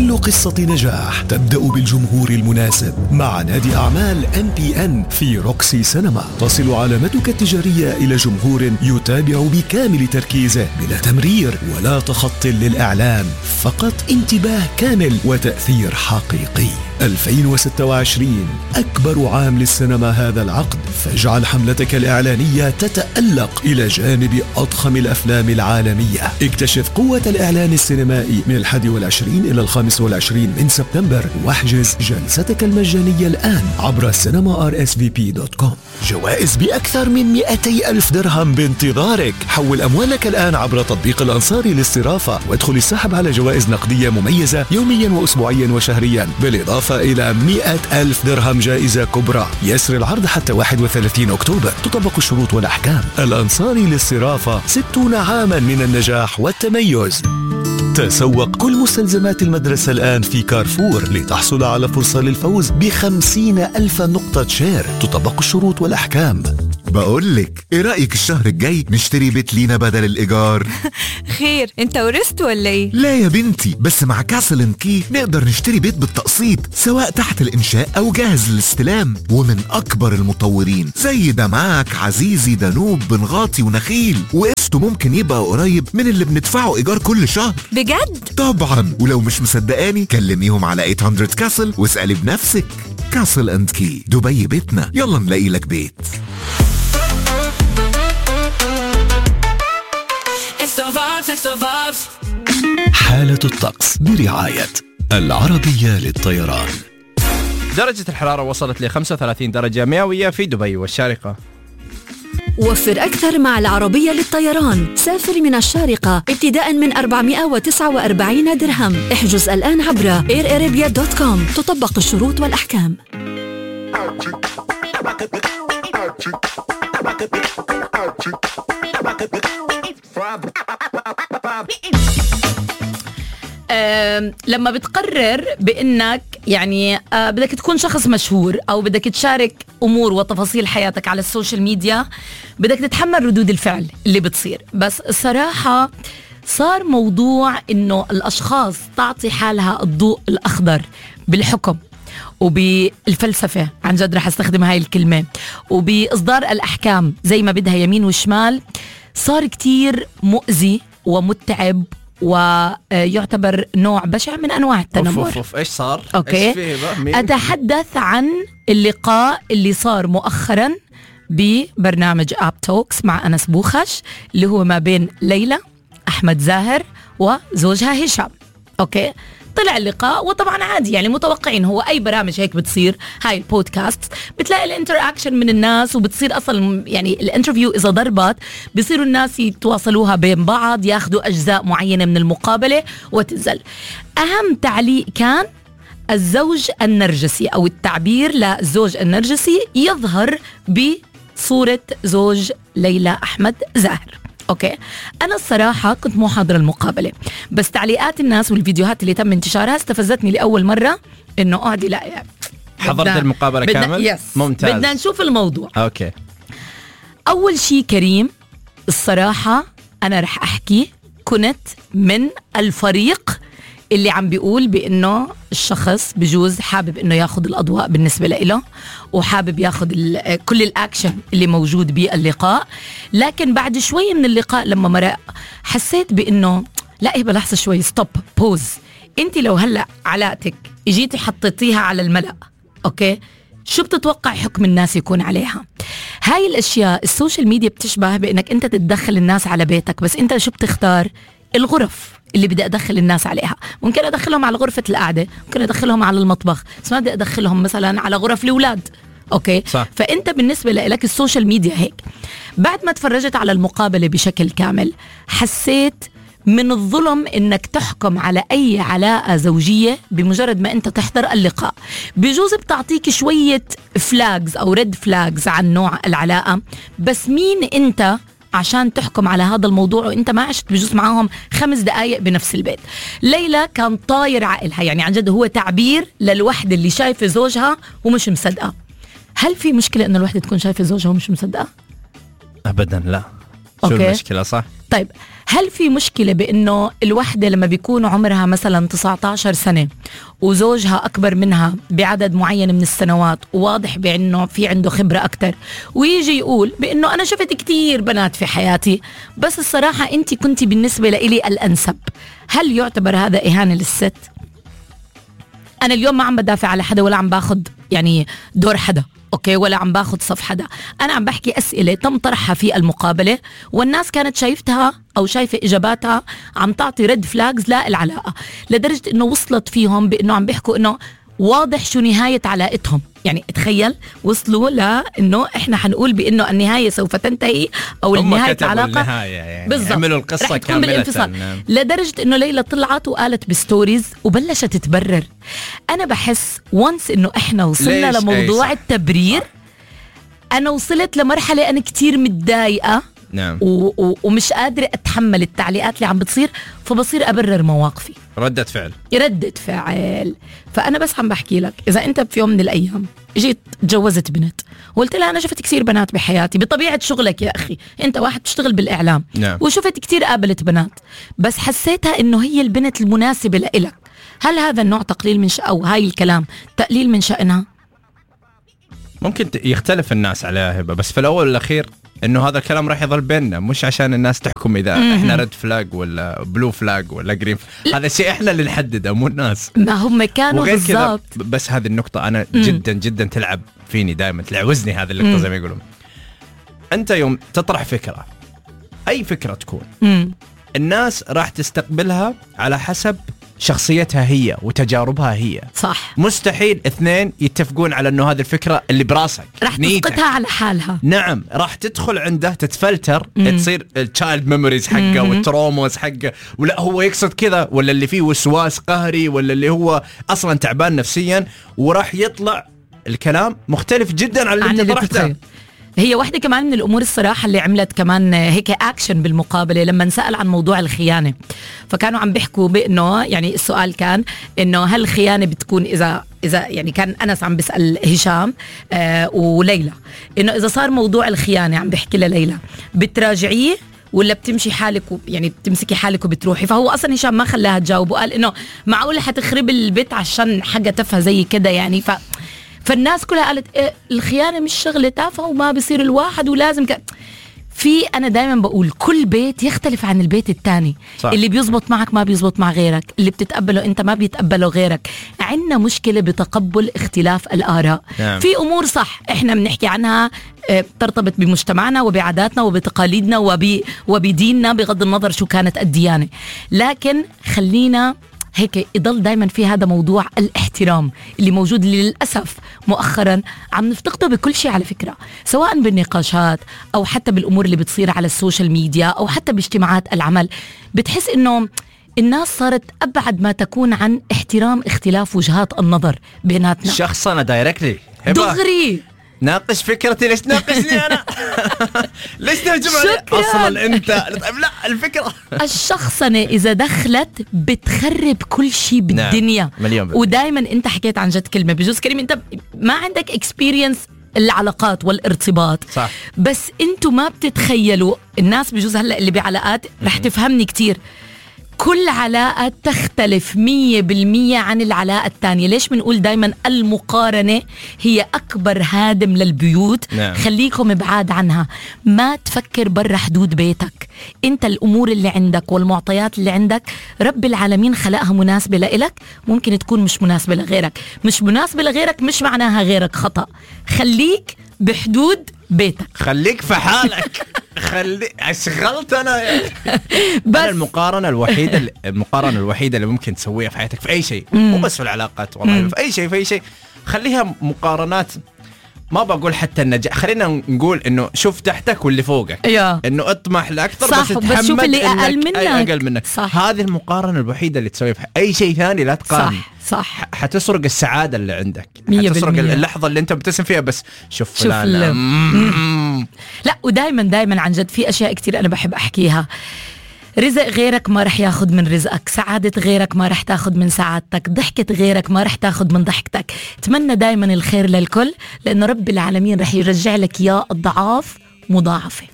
كل قصة نجاح تبدأ بالجمهور المناسب مع نادي أعمال MPN في روكسي سينما. تصل علامتك التجارية إلى جمهور يتابع بكامل تركيزه بلا تمرير ولا تخط للإعلان، فقط انتباه كامل وتأثير حقيقي. 2026 أكبر عام للسينما هذا العقد، فاجعل حملتك الإعلانية تتألق إلى جانب أضخم الأفلام العالمية. اكتشف قوة الإعلان السينمائي من 21 إلى 25 من سبتمبر، واحجز جلستك المجانية الآن عبر cinema.rsvp.com. جوائز بأكثر من 200 ألف درهم بانتظارك. حول أموالك الآن عبر تطبيق الأنصاري للصرافة، وادخل السحب على جوائز نقدية مميزة يوميا وأسبوعيا وشهريا، بالإضافة إلى 100 ألف درهم جائزة كبرى. يسر العرض حتى 31 أكتوبر. تطبق الشروط والأحكام. الأنصاري للصرافة، 60 عاما من النجاح والتميز. تسوق كل مستلزمات المدرسة الآن في كارفور لتحصل على فرصة للفوز ب50 ألف نقطة شير. تطبق الشروط والأحكام. بقولك ايه رأيك الشهر الجاي نشتري بيت لينا بدل الإيجار؟ خير، انت ورثت ولا ايه؟ لا يا بنتي، بس مع كاسل اند كي نقدر نشتري بيت بالتقسيط، سواء تحت الإنشاء أو جاهز للاستلام، ومن أكبر المطورين زي دمعك، عزيزي، دانوب، بنغاطي ونخيل، وقسطه ممكن يبقى قريب من اللي بندفعه إيجار كل شهر. بجد؟ طبعا، ولو مش مصدقاني كلميهم على 800 كاسل واسألي بنفسك. كاسل اند كي، دبي بيتنا، يلا نلاقي لك بيت. حالة الطقس برعاية العربية للطيران. درجة الحرارة وصلت ل 35 درجة مئوية في دبي والشارقة. وفر أكثر مع العربية للطيران. سافر من الشارقة ابتداء من 449 درهم. احجز الآن عبر airarabia.com. تطبق الشروط والأحكام. لما بتقرر بأنك يعني بدك تكون شخص مشهور أو بدك تشارك أمور وتفاصيل حياتك على السوشيال ميديا، بدك تتحمل ردود الفعل اللي بتصير. بس الصراحة صار موضوع إنه الأشخاص تعطي حالها الضوء الأخضر بالحكم وبالفلسفة، عن جد رح استخدم هاي الكلمة، وبإصدار الأحكام زي ما بدها يمين وشمال، صار كتير مؤذي ومتعب ويعتبر نوع بشع من أنواع التنمر. أوف إيش صار؟ أوكي. إيش أتحدث عن اللقاء اللي صار مؤخرا ببرنامج آب توكس مع أنس بوخش، اللي هو ما بين ليلى أحمد زاهر وزوجها هشام. أوكي. طلع اللقاء، وطبعا عادي يعني متوقعين، هو أي برامج هيك بتصير، هاي البودكاست بتلاقي الانتراكشن من الناس، وبتصير أصلا يعني الانترفيو إذا ضربت بيصيروا الناس يتواصلوها بين بعض، ياخدوا أجزاء معينة من المقابلة وتنزل. أهم تعليق كان الزوج النرجسي، أو التعبير للزوج النرجسي يظهر بصورة زوج ليلى أحمد زاهر. أوكي. أنا الصراحة كنت مو حاضرة المقابلة، بس تعليقات الناس والفيديوهات اللي تم انتشارها استفزتني لأول مرة إنه أقعدي لا يعني حضرت المقابلة كامل؟ يس. ممتاز. بدنا نشوف الموضوع. أوكي. أول شي كريم، الصراحة أنا رح أحكي كنت من الفريق اللي عم بيقول بأنه الشخص بجوز حابب أنه ياخد الأضواء بالنسبة له، وحابب ياخد كل الأكشن اللي موجود باللقاء. لكن بعد شوي من اللقاء لما مرق حسيت بأنه لا، إيه بلحظة شوي، ستوب، بوز. أنت لو هلأ علاقتك اجيتي حطيتيها على الملأ، أوكي، شو بتتوقع حكم الناس يكون عليها؟ هاي الأشياء السوشيال ميديا بتشبه بأنك أنت تتدخل الناس على بيتك، بس أنت شو بتختار؟ الغرف اللي بدي أدخل الناس عليها. ممكن أدخلهم على غرفة القعدة، ممكن أدخلهم على المطبخ، بس ما بدي أدخلهم مثلا على غرف الأولاد. أوكي. صح. فأنت بالنسبة لك السوشيال ميديا هيك. بعد ما تفرجت على المقابلة بشكل كامل حسيت من الظلم إنك تحكم على أي علاقة زوجية بمجرد ما أنت تحضر اللقاء. بجوز بتعطيك شوية فلاجز أو ريد فلاجز عن نوع العلاقة، بس مين أنت عشان تحكم على هذا الموضوع وانت ما عشت بجوز معاهم 5 دقايق بنفس البيت؟ ليلى كان طاير عقلها، يعني عن جد هو تعبير للوحدة اللي شايفة زوجها ومش مصدقة. هل في مشكلة إن الوحدة تكون شايفة زوجها ومش مصدقة؟ أبدا لا. شو أوكي. المشكلة؟ صح. طيب هل في مشكلة بأنه الوحدة لما بيكون عمرها مثلا 19 سنة وزوجها أكبر منها بعدد معين من السنوات وواضح بأنه في عنده خبرة أكتر ويجي يقول بأنه أنا شفت كتير بنات في حياتي بس الصراحة أنت كنتي بالنسبة لإلي الأنسب، هل يعتبر هذا إهانة للست؟ أنا اليوم ما عم بدافع على حدا ولا عم باخد يعني دور حدا، أوكي، ولا عم باخد صف حدا، أنا عم بحكي أسئلة تم طرحها في المقابلة والناس كانت شايفتها أو شايفة إجاباتها عم تعطي ريد فلاجز لا العلاقة، لدرجة إنه وصلت فيهم بإنه عم بيحكوا إنه واضح شو نهاية علاقتهم. يعني تخيل وصلوا لأنه إحنا حنقول بأنه النهاية سوف تنتهي أو النهاية علاقة يعني بالضبط عملوا القصة كاملة، لدرجة إنه ليلى طلعت وقالت بستوريز وبلشت تتبرر. أنا بحس وانس إنه إحنا وصلنا لموضوع التبرير، أنا وصلت لمرحلة أنا كتير متضايقة، نعم، ومش قادرة أتحمل التعليقات اللي عم بتصير، فبصير أبرر مواقفي. ردة فعل. فأنا بس عم بحكي لك إذا أنت في يوم من الأيام جيت تجوزت بنت وقلت لها أنا شفت كثير بنات بحياتي بطبيعة شغلك يا أخي، أنت واحد بتشتغل بالإعلام، نعم، وشفت كثير قابلت بنات بس حسيتها إنه هي البنت المناسبة لإلك، هل هذا النوع تقليل من أو هاي الكلام تقليل من شأنها؟ ممكن يختلف الناس عليها هبة، بس في الأول والأخير إنه هذا الكلام راح يظل بيننا، مش عشان الناس تحكم إذا إحنا ريد فلاج ولا بلو فلاج ولا جرين هذا الشيء إحنا اللي نحدده مو الناس. ما هم كانوا بالضبط. بس هذه النقطة أنا جدا جدا تلعب فيني دائما، تلعوزني هذه النقطة زي ما يقولون. أنت يوم تطرح فكرة، أي فكرة تكون، الناس راح تستقبلها على حسب شخصيتها هي وتجاربها هي، صح. مستحيل اثنين يتفقون على انه هذه الفكرة اللي براسك راح تسقطها على حالها. نعم، راح تدخل عنده تتفلتر، تصير التشايلد ميموريز حقه والتروموز حقه، ولا هو يقصد كذا، ولا اللي فيه وسواس قهري، ولا اللي هو اصلا تعبان نفسيا، وراح يطلع الكلام مختلف جدا عن اللي انت طرحته. هي واحدة كمان من الأمور الصراحة اللي عملت كمان هيك أكشن بالمقابلة لما نسأل عن موضوع الخيانة، فكانوا عم بيحكوا بأنه يعني السؤال كان إنه هل الخيانة بتكون إذا يعني كان أنس عم بيسأل هشام وليلى إنه إذا صار موضوع الخيانة عم بيحكي لليلى بتراجعيه ولا بتمشي حالك يعني بتمسكي حالك وبتروحي؟ فهو أصلا هشام ما خلاها تجاوب وقال إنه معقول حتخرب البيت عشان حاجة تافهة زي كده يعني. فالناس كلها قالت الخيانة مش شغلة تافهة وما بيصير الواحد ولازم في أنا دايما بقول كل بيت يختلف عن البيت التاني، صح. اللي بيزبط معك ما بيزبط مع غيرك، اللي بتتقبله أنت ما بيتقبله غيرك. عندنا مشكلة بتقبل اختلاف الآراء. نعم. في أمور صح إحنا بنحكي عنها ترتبط بمجتمعنا وبعاداتنا وبتقاليدنا وبديننا بغض النظر شو كانت الديانة، لكن خلينا هيك يضل دايما في هذا موضوع الاحترام اللي موجود للأسف مؤخرا عم نفتقده بكل شيء على فكرة، سواء بالنقاشات أو حتى بالأمور اللي بتصير على السوشيال ميديا أو حتى باجتماعات العمل. بتحس إنه الناس صارت أبعد ما تكون عن احترام اختلاف وجهات النظر بيناتنا. شخصنا دايركتلي دغري ناقش فكرتي، ليش تناقشني أنا؟ ليش تهجم علي؟ أصلا أنت لا الفكرة الشخصنة إذا دخلت بتخرب كل شيء بالدنيا. نعم. ودايما أنت حكيت عن جد كلمة بجوز كريم أنت ما عندك اكسبيرينس العلاقات والارتباط، صح. بس أنتوا ما بتتخيلوا الناس بجوز هلأ اللي بعلاقات رح تفهمني كتير، كل علاقة تختلف 100% عن العلاقة الثانية. ليش بنقول دايما المقارنة هي أكبر هادم للبيوت؟ نعم. خليكم بعاد عنها، ما تفكر برا حدود بيتك. انت الأمور اللي عندك والمعطيات اللي عندك رب العالمين خلقها مناسبة لإلك، ممكن تكون مش مناسبة لغيرك. مش مناسبة لغيرك مش معناها غيرك خطأ، خليك بحدود بيتك، خليك في حالك. اشغلت انا بس أنا المقارنة الوحيدة اللي ممكن تسويها في حياتك في اي شيء، مو بس في العلاقات والله، في اي شيء خليها مقارنات. ما بقول حتى النجاح، خلينا نقول انه شوف تحتك واللي فوقك، انه اطمح لاكثر، بس تحمل شوف اللي اقل منك. هذه المقارنة الوحيدة اللي تسويها في اي شيء ثاني. لا تقارن، صح. حتسرق السعادة اللي عندك، حتسرق اللحظة اللي انت بتبتسم فيها. بس شوف فلان لا. ودايما عن جد في اشياء كتير انا بحب احكيها. رزق غيرك ما رح ياخد من رزقك، سعادة غيرك ما رح تاخد من سعادتك، ضحكة غيرك ما رح تاخد من ضحكتك. اتمنى دايما الخير للكل، لأنه رب العالمين رح يرجع لك يا الضعاف مضاعفة.